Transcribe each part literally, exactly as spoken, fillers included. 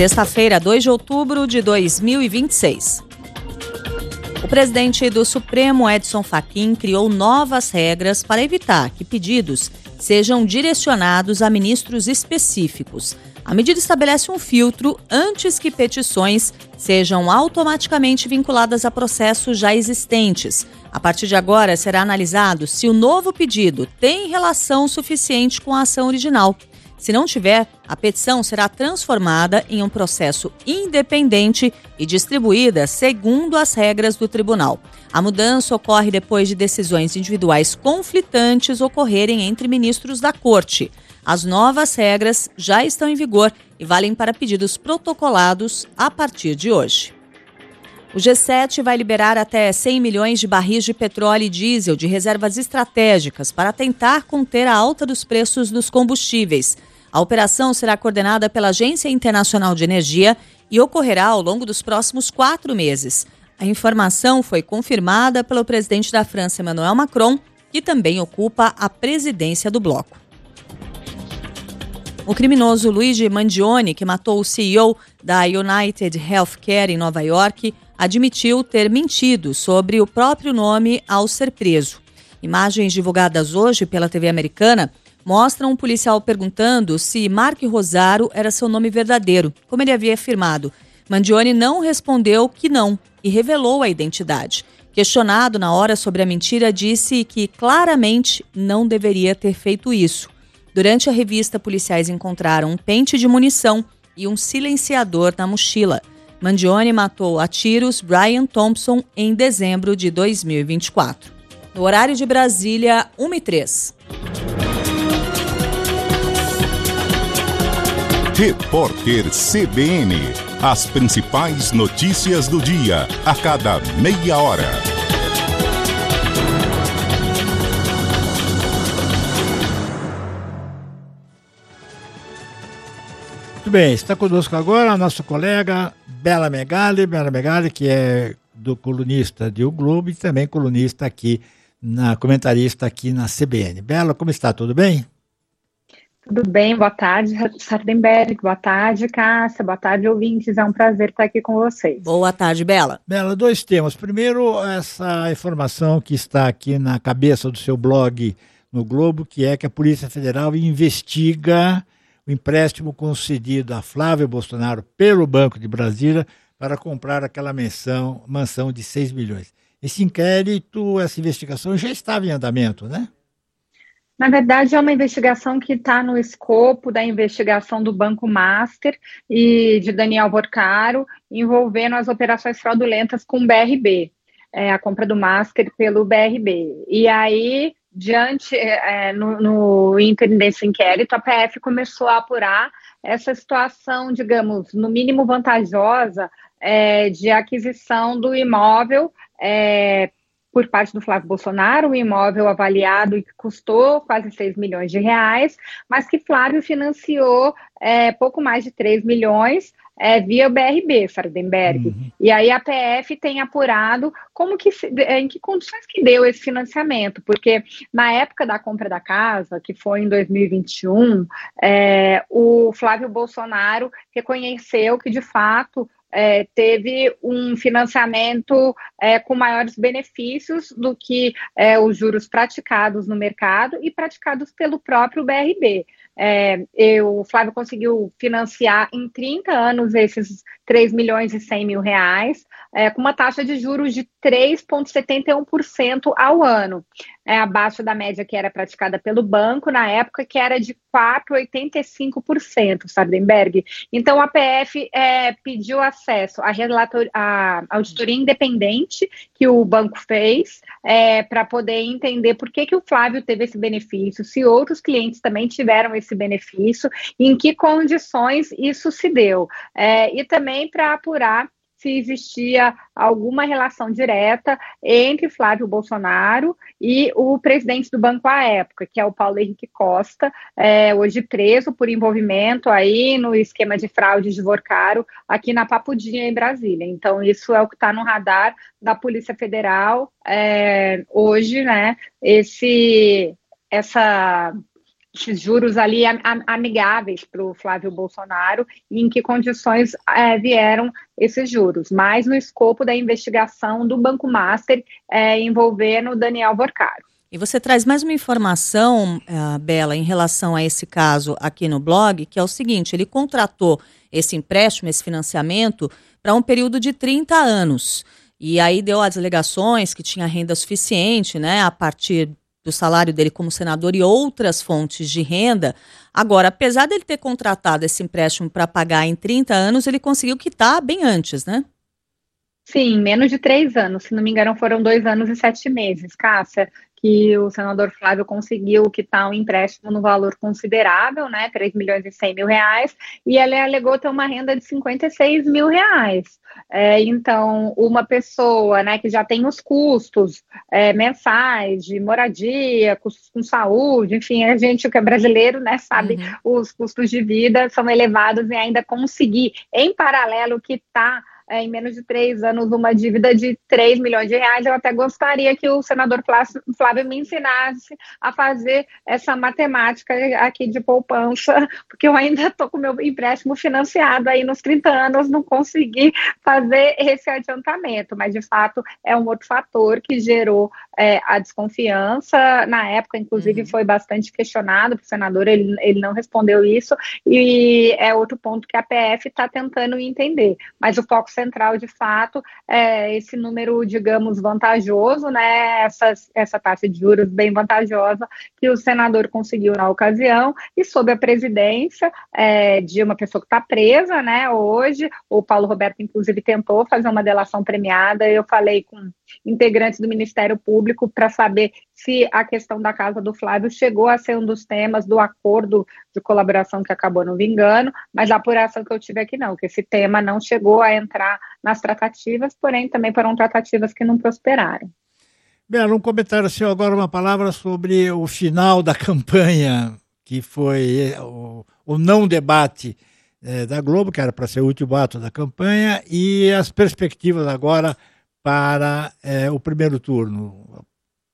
Sexta-feira, dois de outubro de dois mil e vinte e seis. O presidente do Supremo, Edson Fachin, criou novas regras para evitar que pedidos sejam direcionados a ministros específicos. A medida estabelece um filtro antes que petições sejam automaticamente vinculadas a processos já existentes. A partir de agora, será analisado se o novo pedido tem relação suficiente com a ação original. Se não tiver, a petição será transformada em um processo independente e distribuída segundo as regras do tribunal. A mudança ocorre depois de decisões individuais conflitantes ocorrerem entre ministros da Corte. As novas regras já estão em vigor e valem para pedidos protocolados a partir de hoje. O G sete vai liberar até cem milhões de barris de petróleo e diesel de reservas estratégicas para tentar conter a alta dos preços dos combustíveis. A operação será coordenada pela Agência Internacional de Energia e ocorrerá ao longo dos próximos quatro meses. A informação foi confirmada pelo presidente da França, Emmanuel Macron, que também ocupa a presidência do bloco. O criminoso Luigi Mangione, que matou o C E O da United Healthcare em Nova York, admitiu ter mentido sobre o próprio nome ao ser preso. Imagens divulgadas hoje pela T V americana mostram um policial perguntando se Mark Rosaro era seu nome verdadeiro, como ele havia afirmado. Mangione não respondeu que não e revelou a identidade. Questionado na hora sobre a mentira, disse que claramente não deveria ter feito isso. Durante a revista, policiais encontraram um pente de munição e um silenciador na mochila. Mangione matou a tiros Brian Thompson em dezembro de dois mil e vinte e quatro. No horário de Brasília, uma e três. Repórter C B N. As principais notícias do dia, a cada meia hora. Muito bem, está conosco agora a nossa colega Bela Megali, Bela Megali, que é do colunista de O Globo e também colunista aqui, na, comentarista aqui na C B N. Bela, como está? Tudo bem? Tudo bem, boa tarde, Sardenberg, boa tarde, Cássia, boa tarde, ouvintes, é um prazer estar aqui com vocês. Boa tarde, Bela. Bela, dois temas. Primeiro, essa informação que está aqui na cabeça do seu blog no Globo, que é que a Polícia Federal investiga o empréstimo concedido a Flávio Bolsonaro pelo Banco de Brasília para comprar aquela mansão, mansão de seis milhões. Esse inquérito, essa investigação já estava em andamento, né? Na verdade, é uma investigação que está no escopo da investigação do Banco Master e de Daniel Vorcaro, envolvendo as operações fraudulentas com o B R B, é, a compra do Master pelo B R B. E aí, diante, é, no, no ínterim desse inquérito, a P F começou a apurar essa situação, digamos, no mínimo vantajosa, é, de aquisição do imóvel, é, por parte do Flávio Bolsonaro, um imóvel avaliado e que custou quase seis milhões de reais, mas que Flávio financiou é, pouco mais de três milhões é, via o B R B, Sardenberg. Uhum. E aí a P F tem apurado como que, em que condições que deu esse financiamento, porque na época da compra da casa, que foi em dois mil e vinte e um, é, o Flávio Bolsonaro reconheceu que, de fato, É, teve um financiamento é, com maiores benefícios do que é, os juros praticados no mercado e praticados pelo próprio B R B. É, eu, o Flávio conseguiu financiar em trinta anos esses três milhões e cem mil reais, é, com uma taxa de juros de três vírgula setenta e um por cento ao ano, é, abaixo da média que era praticada pelo banco na época, que era de quatro vírgula oitenta e cinco por cento, Sardenberg. Então a P F é, pediu acesso à, relator, à auditoria independente que o banco fez, é, para poder entender por que, que o Flávio teve esse benefício, se outros clientes também tiveram esse benefício, em que condições isso se deu, é, e também para apurar se existia alguma relação direta entre Flávio Bolsonaro e o presidente do banco à época, que é o Paulo Henrique Costa, é, hoje preso por envolvimento aí no esquema de fraude de Vorcaro aqui na Papudinha, em Brasília. Então, isso é o que está no radar da Polícia Federal é, hoje, né? Esse, essa juros ali amigáveis para o Flávio Bolsonaro e em que condições é, vieram esses juros, mas no escopo da investigação do Banco Master é, envolvendo Daniel Vorcaro. E você traz mais uma informação, uh, Bela, em relação a esse caso aqui no blog, que é o seguinte: ele contratou esse empréstimo, esse financiamento, para um período de trinta anos. E aí deu as alegações que tinha renda suficiente, né, a partir do salário dele como senador e outras fontes de renda. Agora, apesar dele ter contratado esse empréstimo para pagar em trinta anos, ele conseguiu quitar bem antes, né? Sim, menos de três anos. Se não me engano, foram dois anos e sete meses, Cássia, que o senador Flávio conseguiu quitar um empréstimo no valor considerável, né, três milhões e cem mil reais, e ele alegou ter uma renda de cinquenta e seis mil reais. É, então, uma pessoa, né, que já tem os custos é, mensais de moradia, custos com saúde, enfim, a gente que é brasileiro, né, sabe, uhum. Os custos de vida são elevados e ainda conseguir, em paralelo, quitar É, em menos de três anos, uma dívida de três milhões de reais. Eu até gostaria que o senador Flávio me ensinasse a fazer essa matemática aqui de poupança, porque eu ainda estou com o meu empréstimo financiado aí nos trinta anos, não consegui fazer esse adiantamento, mas de fato é um outro fator que gerou é, a desconfiança. Na época, inclusive, uhum. foi bastante questionado para o senador, ele, ele não respondeu isso, e é outro ponto que a P F está tentando entender, mas o foco central, de fato, é esse número, digamos, vantajoso, né, essa, essa taxa de juros bem vantajosa que o senador conseguiu na ocasião, e sob a presidência é, de uma pessoa que está presa, né, hoje. O Paulo Roberto, inclusive, tentou fazer uma delação premiada. Eu falei com integrantes do Ministério Público para saber se a questão da casa do Flávio chegou a ser um dos temas do acordo de colaboração que acabou não vingando, mas a apuração que eu tive aqui não, que esse tema não chegou a entrar nas tratativas, porém também foram tratativas que não prosperaram. Bela, um comentário seu agora, uma palavra sobre o final da campanha, que foi o, o não debate é, da Globo, que era para ser o último ato da campanha, e as perspectivas agora para é, o primeiro turno.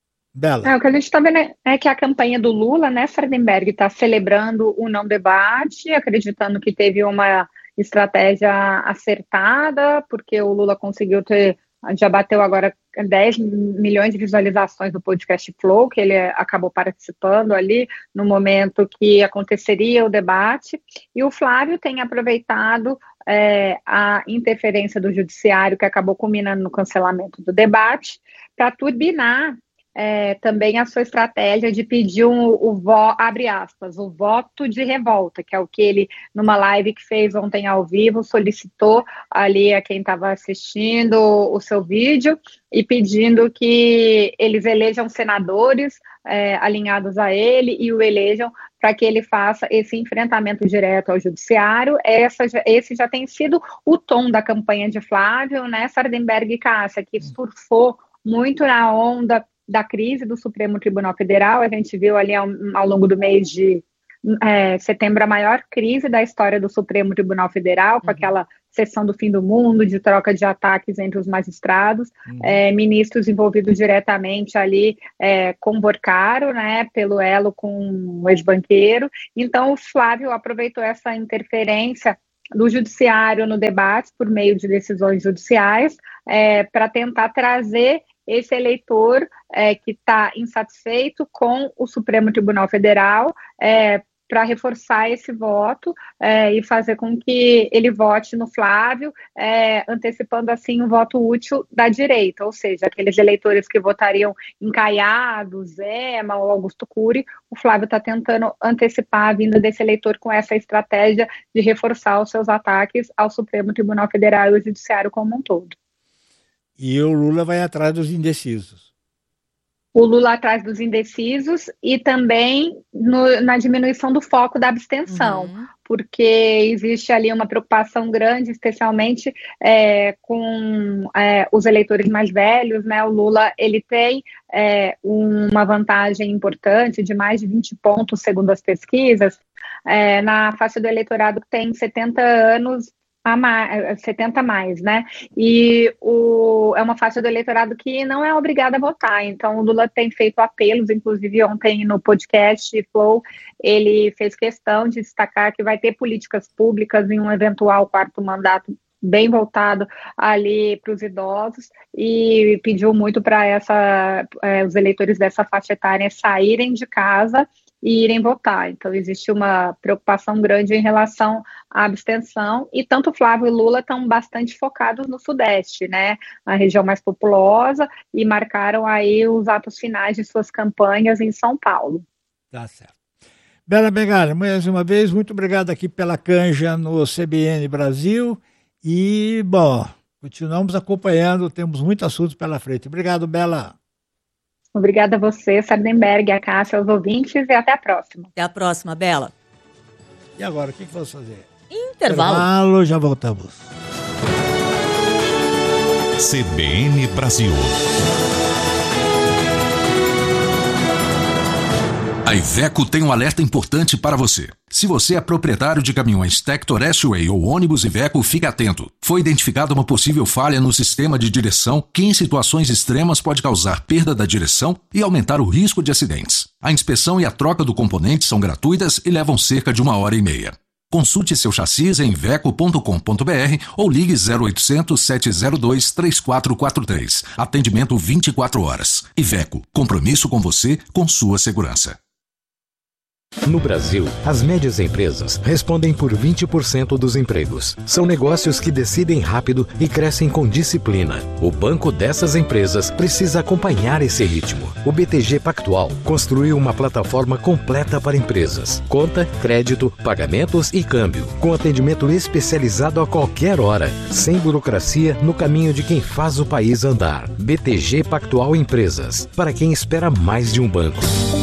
Bela. É, o que a gente está vendo é que a campanha do Lula, né, Sardenberg, está celebrando o não debate, acreditando que teve uma estratégia acertada, porque o Lula conseguiu ter, já bateu agora dez milhões de visualizações do podcast Flow, que ele acabou participando ali no momento que aconteceria o debate, e o Flávio tem aproveitado é, a interferência do judiciário, que acabou culminando no cancelamento do debate, para turbinar É, também a sua estratégia de pedir um, o vo, abre aspas, o voto de revolta, que é o que ele, numa live que fez ontem ao vivo, solicitou ali a quem estava assistindo o, o seu vídeo, e pedindo que eles elejam senadores é, alinhados a ele e o elejam para que ele faça esse enfrentamento direto ao judiciário. Essa, esse já tem sido o tom da campanha de Flávio, né, Sardenberg e Cássia, que surfou muito na onda da crise do Supremo Tribunal Federal. A gente viu ali ao, ao longo do mês de é, setembro a maior crise da história do Supremo Tribunal Federal, com uhum. aquela sessão do fim do mundo, de troca de ataques entre os magistrados, uhum. é, ministros envolvidos diretamente ali é, com Vorcaro, né, pelo elo com o ex-banqueiro. Então o Flávio aproveitou essa interferência do judiciário no debate por meio de decisões judiciais é, para tentar trazer esse eleitor é, que está insatisfeito com o Supremo Tribunal Federal é, para reforçar esse voto é, e fazer com que ele vote no Flávio, é, antecipando assim o voto útil da direita, ou seja, aqueles eleitores que votariam em Caiado, Zema ou Augusto Cury. O Flávio está tentando antecipar a vinda desse eleitor com essa estratégia de reforçar os seus ataques ao Supremo Tribunal Federal e ao Judiciário como um todo. E o Lula vai atrás dos indecisos. O Lula atrás dos indecisos e também no, na diminuição do foco da abstenção, uhum. porque existe ali uma preocupação grande, especialmente é, com é, os eleitores mais velhos, né? O Lula ele tem é, uma vantagem importante de mais de vinte pontos, segundo as pesquisas, é, na faixa do eleitorado que tem setenta anos a mais, setenta mais, né? E o, é uma faixa do eleitorado que não é obrigada a votar. Então, o Lula tem feito apelos, inclusive ontem no podcast Flow, ele fez questão de destacar que vai ter políticas públicas em um eventual quarto mandato bem voltado ali para os idosos, e pediu muito para essa é, os eleitores dessa faixa etária saírem de casa e irem votar. Então existe uma preocupação grande em relação à abstenção, e tanto Flávio e Lula estão bastante focados no Sudeste, né, a região mais populosa, e marcaram aí os atos finais de suas campanhas em São Paulo. Tá certo. Bela Megali, mais uma vez, muito obrigado aqui pela canja no C B N Brasil. E, bom, continuamos acompanhando, temos muitos assuntos pela frente. Obrigado, Bela. Obrigada a você, Sardenberg, a Cássia, aos ouvintes, e até a próxima. Até a próxima, Bela. E agora, o que, que vamos fazer? Intervalo. Intervalo, já voltamos. C B N Brasil. A Iveco tem um alerta importante para você. Se você é proprietário de caminhões Tector S-Way ou ônibus Iveco, fique atento. Foi identificada uma possível falha no sistema de direção que, em situações extremas, pode causar perda da direção e aumentar o risco de acidentes. A inspeção e a troca do componente são gratuitas e levam cerca de uma hora e meia. Consulte seu chassi em iveco ponto com ponto b r ou ligue zero oitocentos, sete zero dois, três quatro quatro três. Atendimento vinte e quatro horas. Iveco. Compromisso com você, com sua segurança. No Brasil, as médias empresas respondem por vinte por cento dos empregos. São negócios que decidem rápido e crescem com disciplina. O banco dessas empresas precisa acompanhar esse ritmo. O B T G Pactual construiu uma plataforma completa para empresas. Conta, crédito, pagamentos e câmbio. Com atendimento especializado a qualquer hora. Sem burocracia, no caminho de quem faz o país andar. B T G Pactual Empresas. Para quem espera mais de um banco.